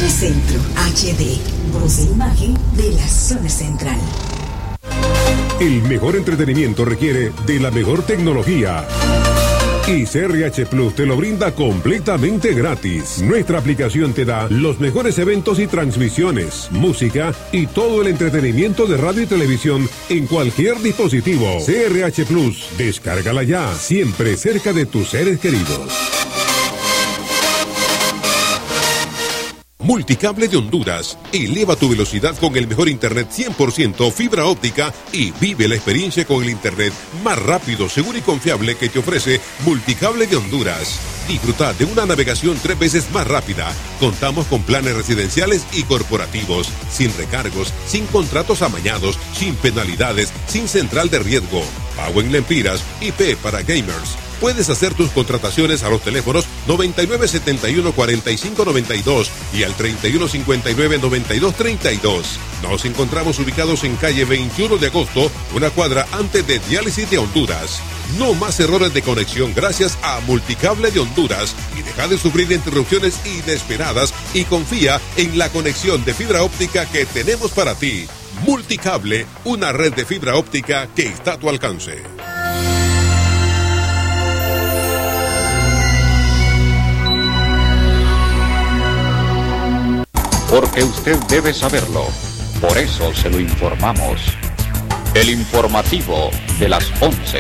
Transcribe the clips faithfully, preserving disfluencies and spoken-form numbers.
Telecentro H D, voz e imagen de la zona central. El mejor entretenimiento requiere de la mejor tecnología. Y C R H Plus te lo brinda completamente gratis. Nuestra aplicación te da los mejores eventos y transmisiones, música y todo el entretenimiento de radio y televisión en cualquier dispositivo. C R H Plus, descárgala ya, siempre cerca de tus seres queridos. Multicable de Honduras. Eleva tu velocidad con el mejor internet cien por ciento fibra óptica y vive la experiencia con el internet más rápido, seguro y confiable que te ofrece Multicable de Honduras. Disfruta de una navegación tres veces más rápida. Contamos con planes residenciales y corporativos, sin recargos, sin contratos amañados, sin penalidades, sin central de riesgo. Pago en lempiras, I P para gamers. Puedes hacer tus contrataciones a los teléfonos noventa y nueve setenta y uno cuarenta y cinco noventa y dos y al treinta y uno cincuenta y nueve noventa y dos treinta y dos. Nos encontramos ubicados en calle veintiuno de agosto, una cuadra antes de Diálisis de Honduras. No más errores de conexión gracias a Multicable de Honduras y deja de sufrir interrupciones inesperadas y confía en la conexión de fibra óptica que tenemos para ti. Multicable, una red de fibra óptica que está a tu alcance. Porque usted debe saberlo. Por eso se lo informamos. El informativo de las once.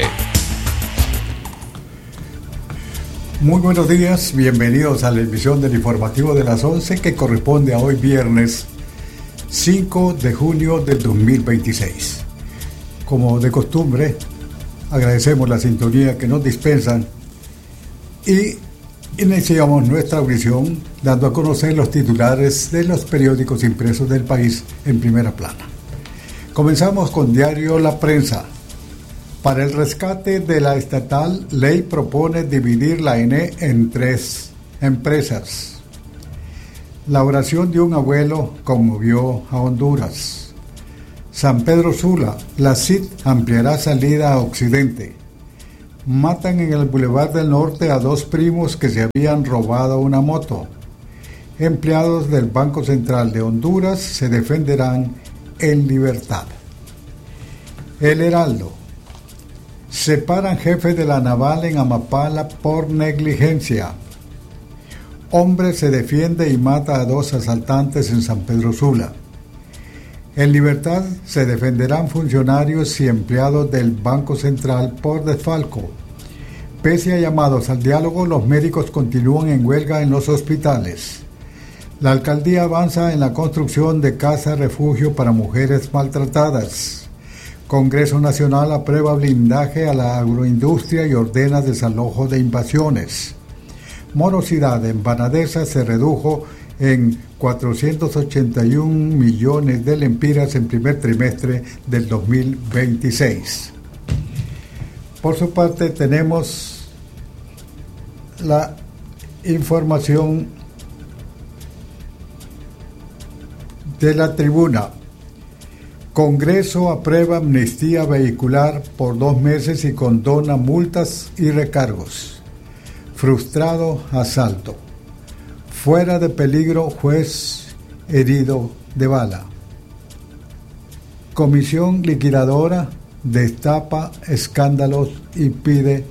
Muy buenos días, bienvenidos a la emisión del informativo de las once que corresponde a hoy viernes cinco de junio del dos mil veintiséis. Como de costumbre, agradecemos la sintonía que nos dispensan y iniciamos nuestra audición dando a conocer los titulares de los periódicos impresos del país en primera plana. Comenzamos con Diario La Prensa. Para el rescate de la estatal, ley propone dividir la E N E en tres empresas. La oración de un abuelo conmovió a Honduras. San Pedro Sula, la C I D ampliará salida a Occidente. Matan en el Boulevard del Norte a dos primos que se habían robado una moto. Empleados del Banco Central de Honduras se defenderán en libertad. El Heraldo. Separan jefe de la naval en Amapala por negligencia. Hombre se defiende y mata a dos asaltantes en San Pedro Sula. En libertad se defenderán funcionarios y empleados del Banco Central por desfalco. Pese a llamados al diálogo, los médicos continúan en huelga en los hospitales. La alcaldía avanza en la construcción de casa refugio para mujeres maltratadas. Congreso Nacional aprueba blindaje a la agroindustria y ordena desalojo de invasiones. Morosidad en Banadesa se redujo en cuatrocientos ochenta y un millones de lempiras en primer trimestre del dos mil veintiséis. Por su parte tenemos la información de La Tribuna. Congreso aprueba amnistía vehicular por dos meses y condona multas y recargos. Frustrado asalto. Fuera de peligro, juez herido de bala. Comisión liquidadora destapa escándalos y pide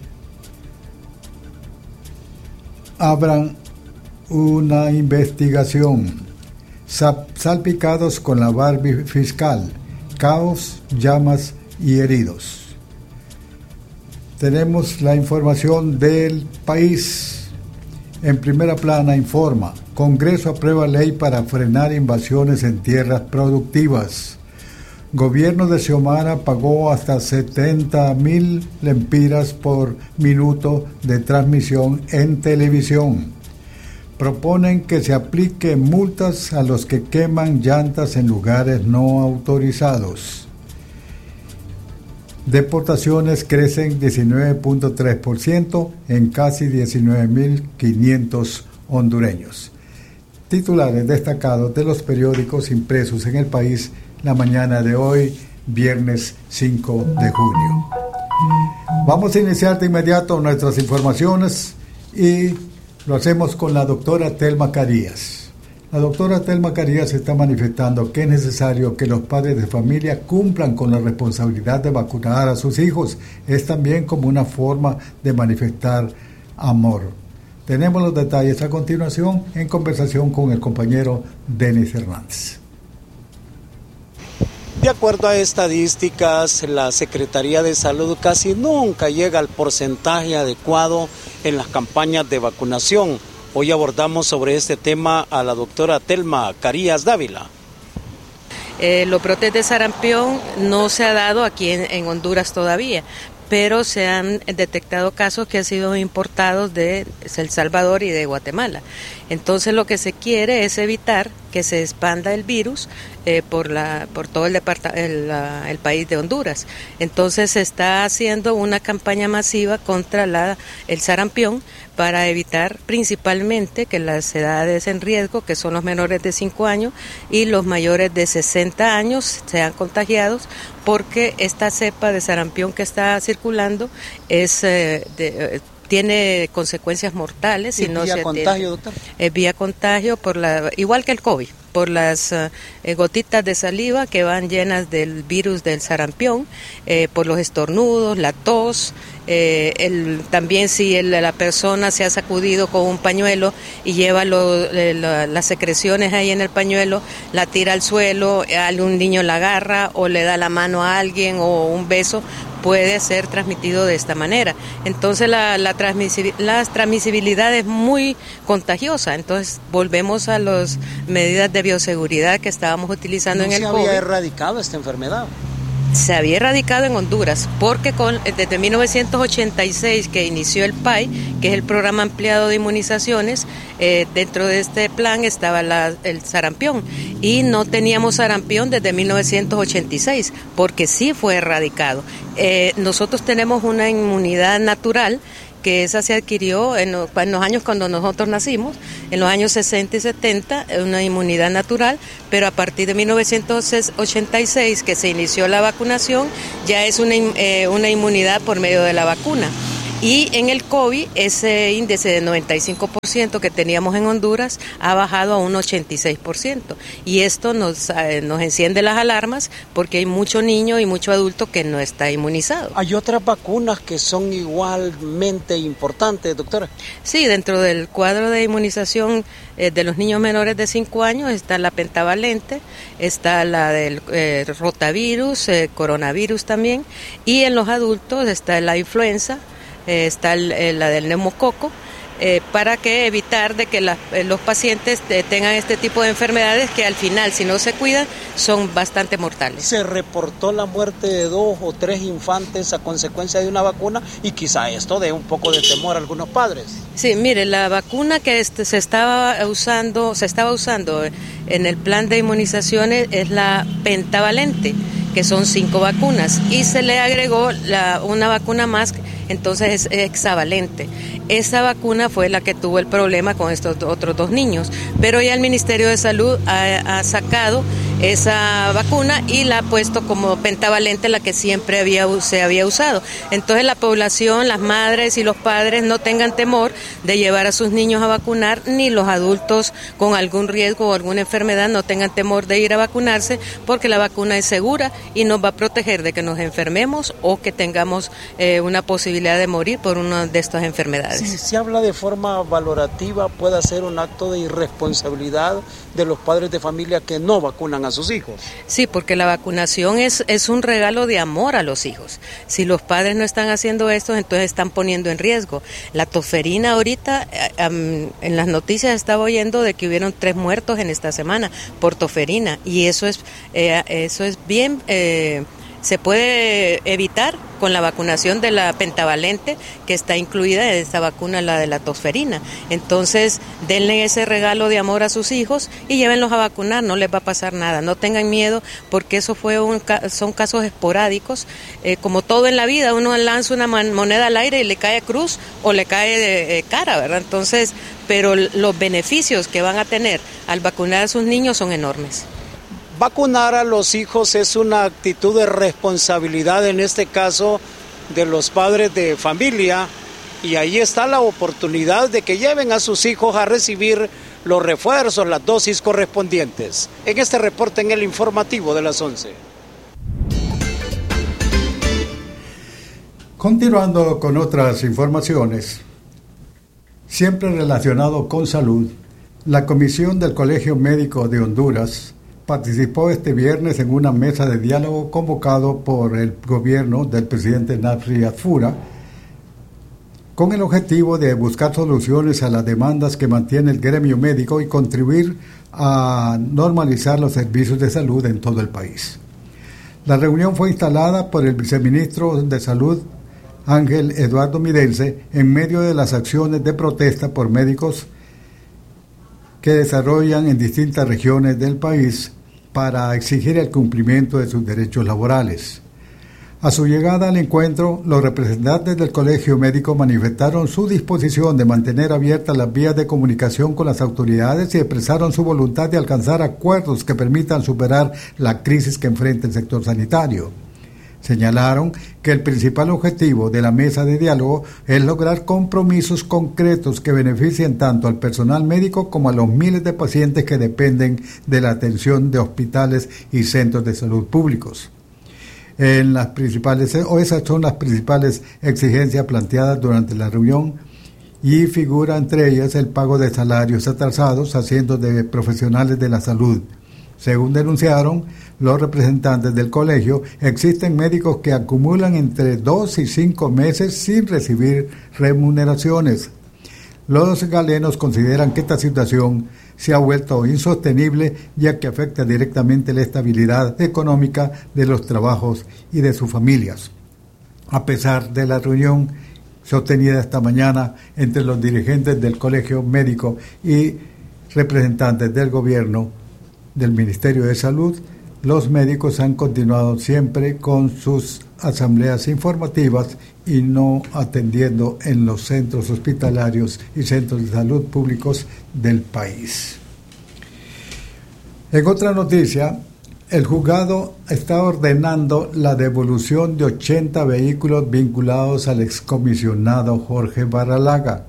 abran una investigación. Salpicados con la Barbie fiscal. Caos, llamas y heridos. Tenemos la información del país. En primera plana informa, Congreso aprueba ley para frenar invasiones en tierras productivas. Gobierno de Xiomara pagó hasta setenta mil lempiras por minuto de transmisión en televisión. Proponen que se apliquen multas a los que queman llantas en lugares no autorizados. Deportaciones crecen diecinueve punto tres por ciento en casi diecinueve mil quinientos hondureños. Titulares destacados de los periódicos impresos en el país la mañana de hoy, viernes cinco de junio. Vamos a iniciar de inmediato nuestras informaciones y lo hacemos con la doctora Telma Carías. La doctora Telma Carías está manifestando que es necesario que los padres de familia cumplan con la responsabilidad de vacunar a sus hijos. Es también como una forma de manifestar amor. Tenemos los detalles a continuación en conversación con el compañero Denis Hernández. De acuerdo a estadísticas, la Secretaría de Salud casi nunca llega al porcentaje adecuado en las campañas de vacunación. Hoy abordamos sobre este tema a la doctora Telma Carías Dávila. Eh, los brotes de sarampión no se ha dado aquí en, en Honduras todavía, pero se han detectado casos que han sido importados de El Salvador y de Guatemala. Entonces lo que se quiere es evitar que se expanda el virus eh, por la por todo el, departa- el, la, el país de Honduras. Entonces se está haciendo una campaña masiva contra la, el sarampión para evitar principalmente que las edades en riesgo, que son los menores de cinco años y los mayores de sesenta años, sean contagiados, porque esta cepa de sarampión que está circulando es eh, de, tiene consecuencias mortales. ¿Y si no vía se contagio, atiende. doctor? Es vía contagio, por la, igual que el COVID, por las uh, eh, gotitas de saliva que van llenas del virus del sarampión, eh, por los estornudos, la tos, eh, el, también si el, la persona se ha sacudido con un pañuelo y lleva lo, eh, la, las secreciones ahí en el pañuelo, la tira al suelo, algún niño la agarra o le da la mano a alguien o un beso, puede ser transmitido de esta manera. Entonces la, la, transmisibil- la transmisibilidad es muy contagiosa. Entonces volvemos a las medidas de bioseguridad que estábamos utilizando en el COVID. ¿No se había erradicado esta enfermedad? Se había erradicado en Honduras, porque con, desde mil novecientos ochenta y seis que inició el P A I, que es el Programa Ampliado de Inmunizaciones, eh, dentro de este plan estaba la, el sarampión, y no teníamos sarampión desde mil novecientos ochenta y seis, porque sí fue erradicado. Eh, nosotros tenemos una inmunidad natural, que esa se adquirió en los, en los años cuando nosotros nacimos, en los años sesenta y setenta, una inmunidad natural, pero a partir de mil novecientos ochenta y seis, que se inició la vacunación, ya es una, eh, una inmunidad por medio de la vacuna. Y en el COVID, ese índice de noventa y cinco por ciento que teníamos en Honduras ha bajado a un ochenta y seis por ciento. Y esto nos, eh, nos enciende las alarmas porque hay mucho niño y mucho adulto que no está inmunizado. ¿Hay otras vacunas que son igualmente importantes, doctora? Sí, dentro del cuadro de inmunización eh, de los niños menores de cinco años está la pentavalente, está la del eh, rotavirus, eh, coronavirus también, y en los adultos está la influenza, Eh, está el, eh, la del neumococo, eh, para que evitar de que la, eh, los pacientes eh, tengan este tipo de enfermedades que al final, si no se cuidan, son bastante mortales. Se reportó la muerte de dos o tres infantes a consecuencia de una vacuna y quizá esto dé un poco de temor a algunos padres. Sí, mire, la vacuna que este, se estaba usando, se estaba usando en el plan de inmunizaciones es la pentavalente, que son cinco vacunas, y se le agregó la, una vacuna más, entonces es hexavalente. Esa vacuna fue la que tuvo el problema con estos otros dos niños, pero ya el Ministerio de Salud ha, ha sacado esa vacuna y la ha puesto como pentavalente, la que siempre había, se había usado. Entonces la población, las madres y los padres no tengan temor de llevar a sus niños a vacunar, ni los adultos con algún riesgo o alguna enfermedad no tengan temor de ir a vacunarse, porque la vacuna es segura y nos va a proteger de que nos enfermemos o que tengamos eh, una posibilidad de morir por una de estas enfermedades. Si se habla de forma valorativa, puede ser un acto de irresponsabilidad de los padres de familia que no vacunan a sus hijos. Sí, porque la vacunación es, es un regalo de amor a los hijos. Si los padres no están haciendo esto, entonces están poniendo en riesgo. La tosferina ahorita, um, en las noticias estaba oyendo de que hubieron tres muertos en esta semana por tosferina, y eso es, eh, eso es bien... Eh, se puede evitar con la vacunación de la pentavalente, que está incluida en esta vacuna, la de la tosferina. Entonces, denle ese regalo de amor a sus hijos y llévenlos a vacunar, no les va a pasar nada. No tengan miedo, porque eso fue un, son casos esporádicos. Eh, como todo en la vida, uno lanza una moneda al aire y le cae cruz o le cae de, de cara, ¿verdad? Entonces, pero los beneficios que van a tener al vacunar a sus niños son enormes. Vacunar a los hijos es una actitud de responsabilidad, en este caso de los padres de familia, y ahí está la oportunidad de que lleven a sus hijos a recibir los refuerzos, las dosis correspondientes. En este reporte en el informativo de las once. Continuando con otras informaciones, siempre relacionado con salud, la Comisión del Colegio Médico de Honduras participó este viernes en una mesa de diálogo convocado por el gobierno del presidente Nasri Asfura, con el objetivo de buscar soluciones a las demandas que mantiene el gremio médico y contribuir a normalizar los servicios de salud en todo el país. La reunión fue instalada por el viceministro de Salud, Ángel Eduardo Midense, en medio de las acciones de protesta por médicos que desarrollan en distintas regiones del país para exigir el cumplimiento de sus derechos laborales. A su llegada al encuentro, los representantes del Colegio Médico manifestaron su disposición de mantener abiertas las vías de comunicación con las autoridades y expresaron su voluntad de alcanzar acuerdos que permitan superar la crisis que enfrenta el sector sanitario. Señalaron que el principal objetivo de la mesa de diálogo es lograr compromisos concretos que beneficien tanto al personal médico como a los miles de pacientes que dependen de la atención de hospitales y centros de salud públicos. En las principales, o esas son las principales exigencias planteadas durante la reunión y figura entre ellas el pago de salarios atrasados haciendo de profesionales de la salud. Según denunciaron los representantes del colegio, existen médicos que acumulan entre dos y cinco meses sin recibir remuneraciones. Los galenos consideran que esta situación se ha vuelto insostenible, ya que afecta directamente la estabilidad económica de los trabajos y de sus familias. A pesar de la reunión sostenida esta mañana entre los dirigentes del Colegio Médico y representantes del gobierno, del Ministerio de Salud, los médicos han continuado siempre con sus asambleas informativas y no atendiendo en los centros hospitalarios y centros de salud públicos del país. En otra noticia, el juzgado está ordenando la devolución de ochenta vehículos vinculados al excomisionado Jorge Barralaga.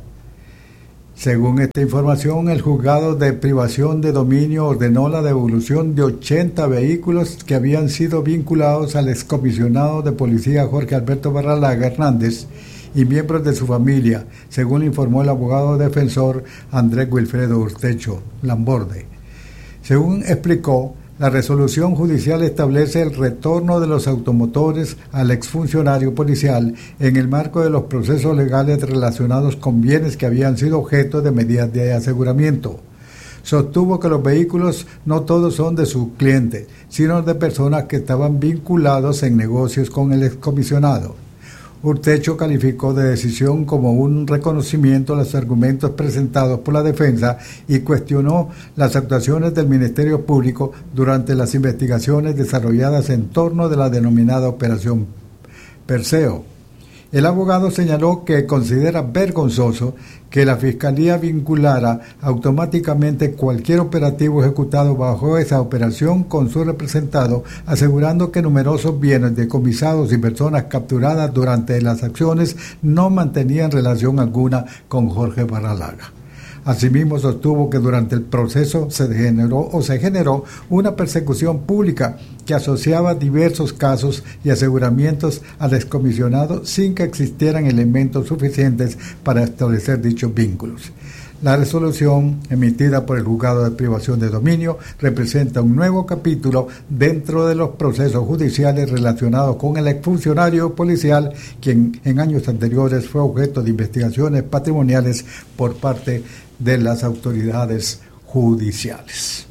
Según esta información, el juzgado de privación de dominio ordenó la devolución de ochenta vehículos que habían sido vinculados al excomisionado de policía Jorge Alberto Barralaga Hernández y miembros de su familia, según informó el abogado defensor Andrés Wilfredo Urtecho Lamborde. Según explicó, la resolución judicial establece el retorno de los automotores al exfuncionario policial en el marco de los procesos legales relacionados con bienes que habían sido objeto de medidas de aseguramiento. Sostuvo que los vehículos no todos son de su cliente, sino de personas que estaban vinculados en negocios con el excomisionado. Urtecho calificó de decisión como un reconocimiento a los argumentos presentados por la defensa y cuestionó las actuaciones del Ministerio Público durante las investigaciones desarrolladas en torno de la denominada Operación Perseo. El abogado señaló que considera vergonzoso que la Fiscalía vinculara automáticamente cualquier operativo ejecutado bajo esa operación con su representado, asegurando que numerosos bienes decomisados y personas capturadas durante las acciones no mantenían relación alguna con Jorge Barralaga. Asimismo, sostuvo que durante el proceso se generó o se generó una persecución pública que asociaba diversos casos y aseguramientos al excomisionado sin que existieran elementos suficientes para establecer dichos vínculos. La resolución emitida por el juzgado de privación de dominio representa un nuevo capítulo dentro de los procesos judiciales relacionados con el exfuncionario policial, quien en años anteriores fue objeto de investigaciones patrimoniales por parte de las autoridades judiciales.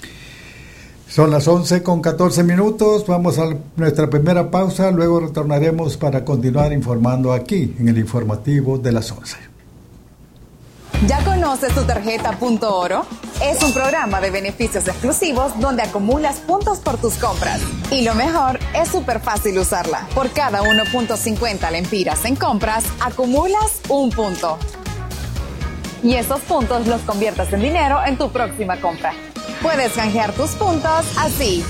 Son las once con catorce minutos, vamos a nuestra primera pausa, luego retornaremos para continuar informando aquí en el informativo de las once. ¿Ya conoces tu tarjeta Punto Oro? Es un programa de beneficios exclusivos donde acumulas puntos por tus compras. Y lo mejor, es súper fácil usarla. Por cada uno punto cincuenta lempiras en compras, acumulas un punto. Y esos puntos los conviertes en dinero en tu próxima compra. Puedes canjear tus puntos así.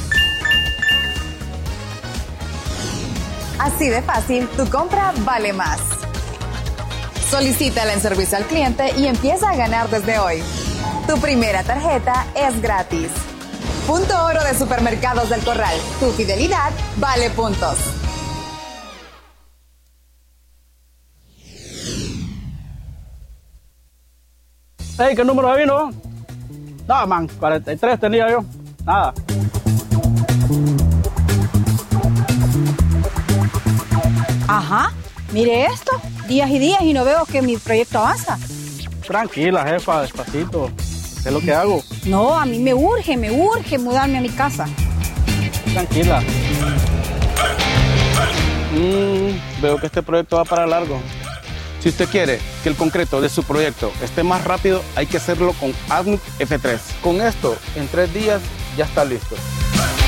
Así de fácil, tu compra vale más. Solicítala en servicio al cliente y empieza a ganar desde hoy. Tu primera tarjeta es gratis. Punto Oro de Supermercados del Corral. Tu fidelidad vale puntos. Hey, ¿qué número de vino? No, man, cuarenta y tres tenía yo. Nada. Ajá, mire esto. Días y días y no veo que mi proyecto avanza. Tranquila, jefa, despacito. ¿Qué es lo que hago? No, a mí me urge, me urge mudarme a mi casa. Tranquila. Mm, veo que este proyecto va para largo. Si usted quiere que el concreto de su proyecto esté más rápido, hay que hacerlo con Admic F tres. Con esto, en tres días ya está listo.